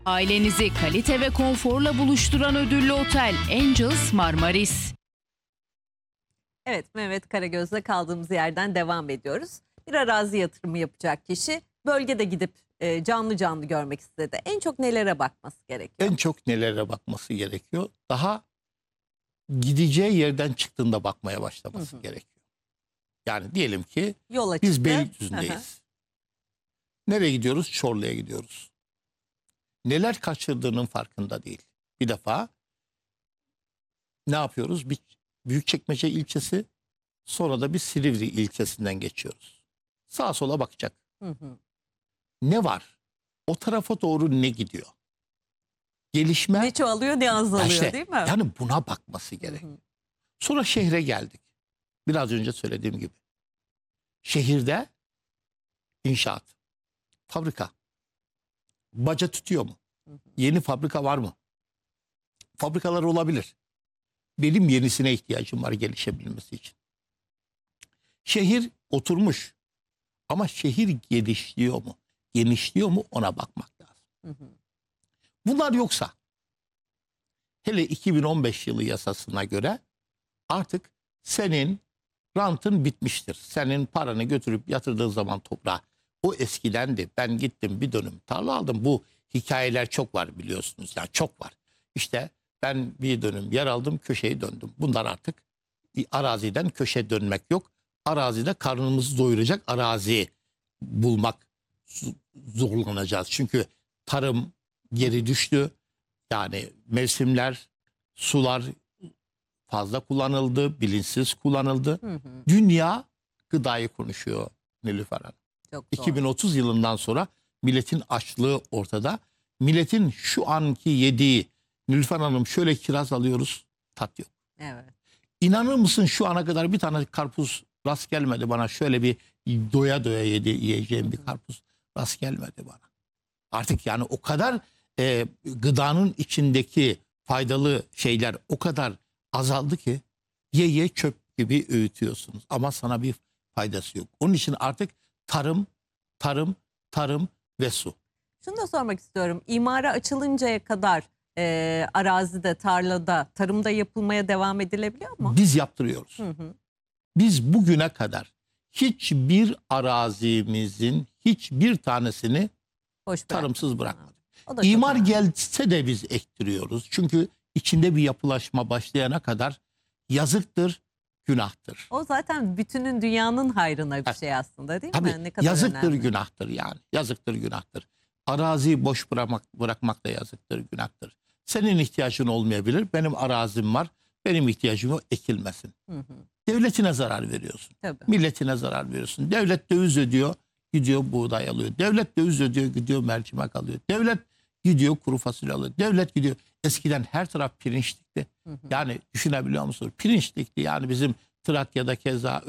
Ailenizi kalite ve konforla buluşturan ödüllü otel Angels Marmaris. Evet, Mehmet Karagöz'le kaldığımız yerden devam ediyoruz. Bir arazi yatırımı yapacak kişi bölgede gidip canlı canlı görmek istedi. En çok nelere bakması gerekiyor? En çok nelere bakması gerekiyor? Daha gideceği yerden çıktığında bakmaya başlaması gerekiyor. Yani diyelim ki Yola biz çıktı. Beylikdüzü'ndeyiz. Nereye gidiyoruz? Çorlu'ya gidiyoruz. Neler kaçırdığının farkında değil. Bir defa ne yapıyoruz? Bir Büyükçekmece ilçesi, sonra da bir Silivri ilçesinden geçiyoruz. Sağa sola bakacak. Ne var? O tarafa doğru ne gidiyor? Gelişme. Ne çoğalıyor ne azalıyor, İşte, değil mi? yani buna bakması gerek. Sonra şehre geldik. Biraz önce söylediğim gibi. Şehirde inşaat, fabrika, baca tutuyor mu? Yeni fabrika var mı? Fabrikalar olabilir. Benim yenisine ihtiyacım var gelişebilmesi için. Şehir oturmuş ama şehir gelişiyor mu? Genişliyor mu? Ona bakmak lazım. Bunlar yoksa, hele 2015 yılı yasasına göre artık senin rantın bitmiştir. Senin paranı götürüp yatırdığın zaman toprağa. O eskidendi. Ben gittim bir dönüm tarla aldım. Bu hikayeler çok var biliyorsunuz. Yani çok var. İşte ben bir dönüm yer aldım, köşeyi döndüm. Bunlar artık araziden köşe dönmek yok. Arazide karnımızı doyuracak arazi bulmak zorlanacağız. Çünkü tarım geri düştü. Yani mevsimler, sular fazla kullanıldı, bilinçsiz kullanıldı. Dünya gıdayı konuşuyor Nilüfer Hanım. Çok doğru. 2030 yılından sonra milletin açlığı ortada. Milletin şu anki yediği, Nilüfer Hanım şöyle kiraz alıyoruz, tat yok. Evet. İnanır mısın şu ana kadar bir tane karpuz rast gelmedi bana. Şöyle bir doya doya yiyeceğim bir karpuz rast gelmedi bana. Artık yani o kadar gıdanın içindeki faydalı şeyler o kadar azaldı ki ye çöp gibi öğütüyorsunuz. Ama sana bir faydası yok. Onun için artık tarım ve su. Şunu da sormak istiyorum. İmara açılıncaya kadar arazide, tarlada, tarımda yapılmaya devam edilebiliyor mu? Biz yaptırıyoruz. Biz bugüne kadar hiçbir arazimizin hiçbir tanesini Boş tarımsız bırakmadık. O da çok İmar önemli. gelse de biz ektiriyoruz. Çünkü içinde bir yapılaşma başlayana kadar yazıktır, günahtır. O zaten bütünün dünyanın hayrına bir şey aslında, değil Tabii mi? Ne kadar yazıktır, önemli. günahtır yani. Yazıktır, günahtır. Araziyi boş bırakmak da yazıktır, günahtır. Senin ihtiyacın olmayabilir. Benim arazim var. Benim ihtiyacım o, ekilmesin. Devletine zarar veriyorsun. Tabii. Milletine zarar veriyorsun. Devlet döviz ödüyor, gidiyor buğday alıyor. Devlet döviz ödüyor, gidiyor mercimek alıyor. Devlet gidiyor kuru fasulye alıyor. Devlet gidiyor. Eskiden her taraf pirinçlikti. Yani düşünebiliyor musunuz? Pirinçlikti yani bizim Trakya'da keza